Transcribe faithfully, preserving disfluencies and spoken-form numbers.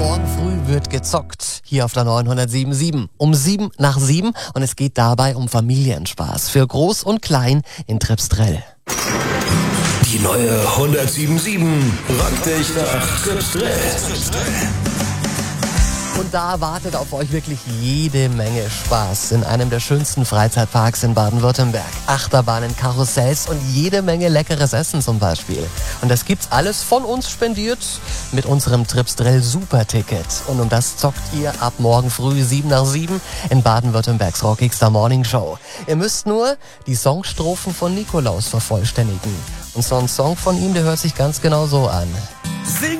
Morgen früh wird gezockt, hier auf der neunhundertsieben Komma sieben. Um sieben nach sieben und es geht dabei um Familienspaß für Groß und Klein in Tripstrell. Die neue hundertsieben Komma sieben rockt dich nach Tripstrell. Und da wartet auf euch wirklich jede Menge Spaß in einem der schönsten Freizeitparks in Baden-Württemberg. Achterbahnen, Karussells und jede Menge leckeres Essen zum Beispiel. Und das gibt's alles von uns spendiert mit unserem Tripstrell Superticket. Und um das zockt ihr ab morgen früh sieben nach sieben in Baden-Württembergs rockigster Morning Show. Ihr müsst nur die Songstrophen von Nikolaus vervollständigen. Und so ein Song von ihm, der hört sich ganz genau so an. Sing